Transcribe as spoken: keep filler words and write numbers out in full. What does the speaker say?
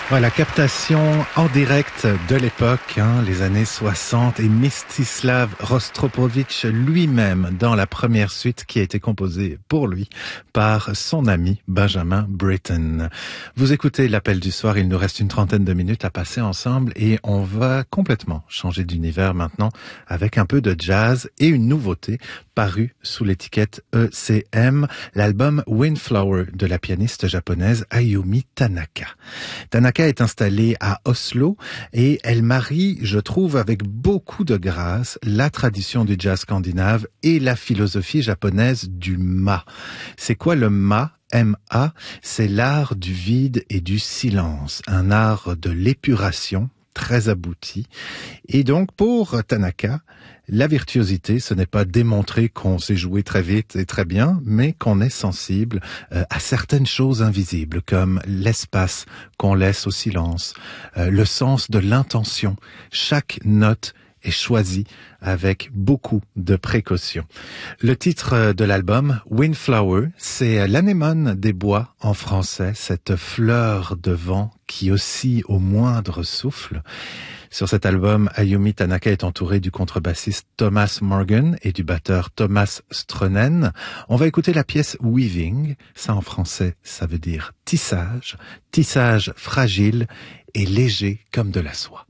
Voilà, captation en direct de l'époque, hein, les années soixante, et Mstislav Rostropovitch lui-même dans la première suite qui a été composée pour lui par son ami Benjamin Britten. Vous écoutez l'Appel du soir, il nous reste une trentaine de minutes à passer ensemble et on va complètement changer d'univers maintenant avec un peu de jazz et une nouveauté parue sous l'étiquette E C M, l'album Windflower de la pianiste japonaise Ayumi Tanaka. Tanaka est installée à Oslo et elle marie, je trouve, avec beaucoup de grâce, la tradition du jazz scandinave et la philosophie japonaise du ma. C'est quoi le ma? M A, c'est l'art du vide et du silence, un art de l'épuration très abouti. Et donc, pour Tanaka, la virtuosité, ce n'est pas démontrer qu'on sait jouer très vite et très bien, mais qu'on est sensible euh, à certaines choses invisibles, comme l'espace qu'on laisse au silence, euh, le sens de l'intention. Chaque note est choisi avec beaucoup de précautions. Le titre de l'album, Windflower, c'est l'anémone des bois en français, cette fleur de vent qui oscille au moindre souffle. Sur cet album, Ayumi Tanaka est entourée du contrebassiste Thomas Morgan et du batteur Thomas Stronen. On va écouter la pièce Weaving. Ça en français, ça veut dire tissage, tissage fragile et léger comme de la soie.